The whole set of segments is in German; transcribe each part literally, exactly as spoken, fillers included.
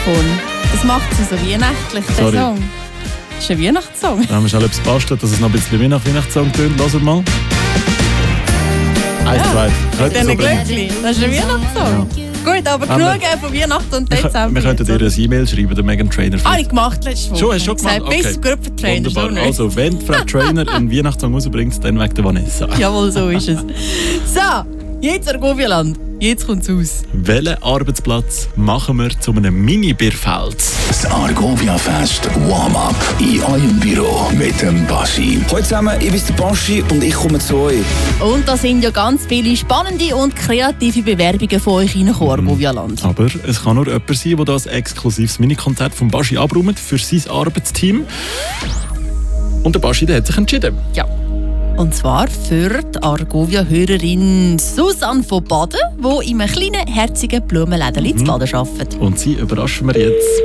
Mikrofon. Das macht es so weihnachtlich, der Sorry. Song. Das ist ein Weihnachtssong. Da haben wir schon etwas gebastelt, dass es noch ein bisschen wie nach Weihnachtssong tönt. Lass mal. Eins, Ja. zwei. Könnt ihr so Dann bringen? Glöckli. Das ist ein Weihnachtssong. Ja. Gut, aber Aber- genug von Weihnachten und Wir, Dezember. wir könnten dir jetzt, eine E-Mail schreiben, der Megan Trainer. oder? Ah, ich gemacht letzte Woche. Schon, hast du schon Ich gesagt, gemacht? Bis Okay. Gruppentrainer, so Wunderbar. nicht. Also, wenn Frau Trainer einen Weihnachtssong rausbringt, dann wegen der Vanessa. Jawohl, so ist es. So, jetzt Argovia-Land. Jetzt kommt es aus. Welchen Arbeitsplatz machen wir zu einem Mini-Bierfeld? Das Argovia-Fest Warm-up in eurem Büro mit dem Baschi. Hallo zusammen, ich bin der Baschi und ich komme zu euch. Und da sind ja ganz viele spannende und kreative Bewerbungen von euch reingekommen, Argovia-Land. Aber es kann nur jemand sein, der das exklusives Mini-Konzert vom Baschi abräumt für sein Arbeitsteam. Und der Baschi der hat sich entschieden. Ja. Und zwar für die Argovia-Hörerin Susanne von Baden, die in einem kleinen, herzigen Blumenläden in Baden arbeitet. Und sie überraschen wir jetzt.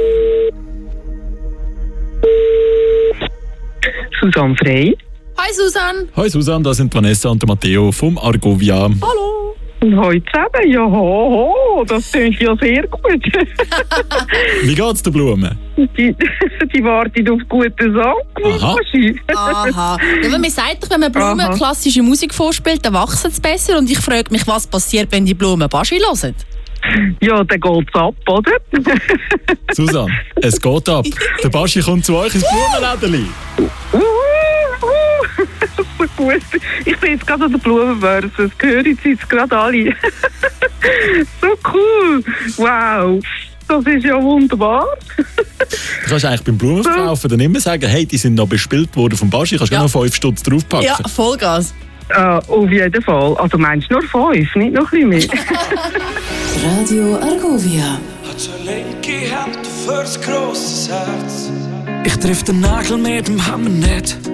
Susanne Frey. Hi Susanne! Hi Susanne, das sind Vanessa und der Matteo vom Argovia. Hallo! Hallo zusammen. Ja, ho, ho, das klingt ja sehr gut. Wie geht's der Blume? die, die wartet auf guten Song. Aha. Baschi. Aha. Ja, weil man sagt doch, wenn man Blumen Aha. klassische Musik vorspielt, dann wachsen sie besser. Und ich frage mich, was passiert, wenn die Blumen Baschi hören? Ja, dann geht's ab, oder? Susanne, es geht ab. Der Baschi kommt zu euch ins Blumenlädeli. So gut. Ich bin jetzt gerade an der Blumenbörse. Das hören Sie jetzt gerade alle. So cool. Wow. Das ist ja wunderbar. Du kannst eigentlich beim Blumenverkaufen dann immer sagen, hey, die sind noch bespielt worden vom Baschi, kannst du Ja. noch fünf Stutz draufpacken. Ja, Vollgas. Äh, auf jeden Fall. Also meinst du nur fünf, nicht noch ein bisschen mehr? Radio Argovia. Hat so linke Hand fürs grosses Herz. Ich triff den Nagel mit dem Hammer nicht.